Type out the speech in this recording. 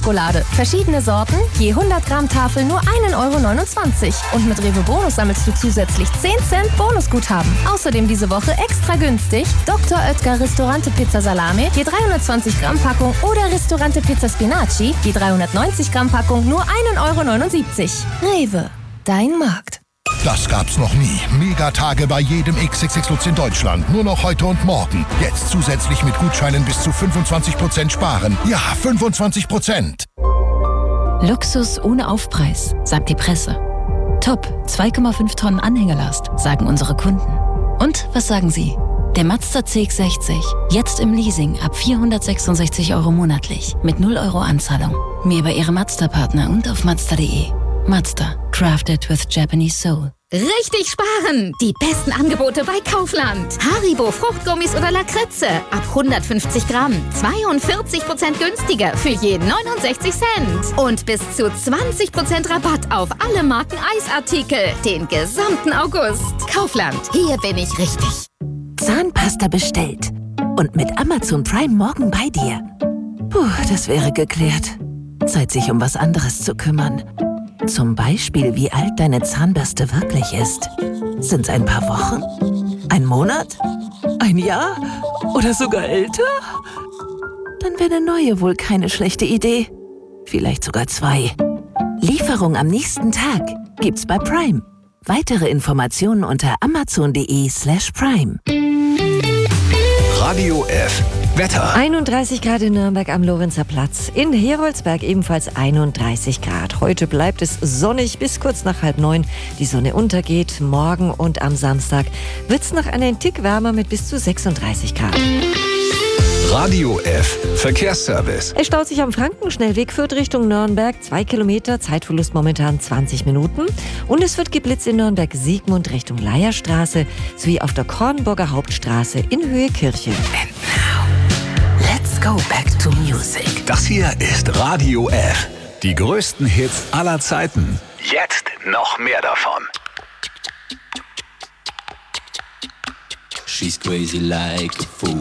Schokolade. Verschiedene Sorten, je 100 Gramm Tafel nur 1,29 € Und mit Rewe Bonus sammelst du zusätzlich 10 Cent Bonusguthaben. Außerdem diese Woche extra günstig Dr. Oetker Ristorante Pizza Salame, je 320 Gramm Packung oder Ristorante Pizza Spinaci, je 390 Gramm Packung nur 1,79 €. Rewe, dein Markt. Das gab's noch nie. Megatage bei jedem XXX Lutz in Deutschland. Nur noch heute und morgen. Jetzt zusätzlich mit Gutscheinen bis zu 25% sparen. Ja, 25%. Luxus ohne Aufpreis, sagt die Presse. Top, 2,5 Tonnen Anhängerlast, sagen unsere Kunden. Und was sagen Sie? Der Mazda CX-60, jetzt im Leasing ab 466 € monatlich, mit 0 € Anzahlung. Mehr bei Ihrem Mazda-Partner und auf Mazda.de. Mazda, crafted with Japanese soul. Richtig sparen! Die besten Angebote bei Kaufland. Haribo Fruchtgummis oder Lakritze ab 150 Gramm. 42% günstiger für je 69 Cent. Und bis zu 20% Rabatt auf alle Marken Eisartikel. Den gesamten August. Kaufland, hier bin ich richtig. Zahnpasta bestellt. Und mit Amazon Prime morgen bei dir. Puh, das wäre geklärt. Zeit, sich um was anderes zu kümmern. Zum Beispiel, wie alt deine Zahnbürste wirklich ist. Sind's ein paar Wochen? Ein Monat? Ein Jahr? Oder sogar älter? Dann wäre eine neue wohl keine schlechte Idee. Vielleicht sogar 2. Lieferung am nächsten Tag gibt's bei Prime. Weitere Informationen unter amazon.de/prime. Radio F. Wetter. 31 Grad in Nürnberg am Lorenzer Platz. In Heroldsberg ebenfalls 31 Grad. Heute bleibt es sonnig bis kurz nach 8:30. Die Sonne untergeht. Morgen und am Samstag wird es noch einen Tick wärmer mit bis zu 36 Grad. Radio F. Verkehrsservice. Es staut sich am Frankenschnellweg Fürth Richtung Nürnberg. 2 Kilometer, Zeitverlust momentan 20 Minuten. Und es wird geblitzt in Nürnberg-Siegmund Richtung Leierstraße sowie auf der Kornburger Hauptstraße in Höhe Kirche. And now, let's go back to music. Das hier ist Radio F. Die größten Hits aller Zeiten. Jetzt noch mehr davon. She's crazy like a fool.